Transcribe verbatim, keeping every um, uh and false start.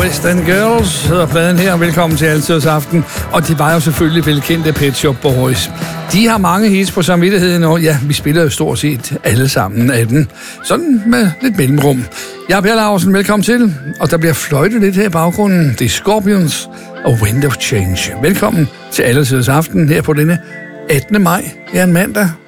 West End Girls hedder pladen her. Velkommen til Altidets Aften. Og de var jo selvfølgelig velkendte Pet Shop Boys. De har mange hits på samvittigheden, og ja, vi spiller jo stort set alle sammen af den. Sådan med lidt mellemrum. Jeg er Per Lausen, velkommen til. Og der bliver fløjtet lidt her i baggrunden. Det er Scorpions og Wind of Change. Velkommen til Altidets Aften her på denne attende maj. Ja, en mandag.